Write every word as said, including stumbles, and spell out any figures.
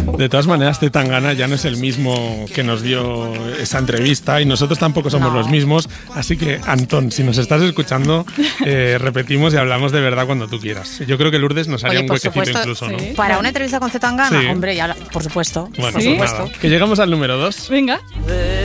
De todas maneras, Zetangana ya no es el mismo que nos dio esa entrevista y nosotros tampoco somos no. los mismos. Así que, Antón, si nos estás escuchando, eh, repetimos y hablamos de verdad cuando tú quieras. Yo creo que Lourdes nos haría Oye, un huequecito supuesto, incluso, ¿no? Sí. Para una entrevista con Zetangana, sí. hombre, ya, por supuesto. Bueno, por ¿sí? supuesto. Nada. Que llegamos al número dos. Venga.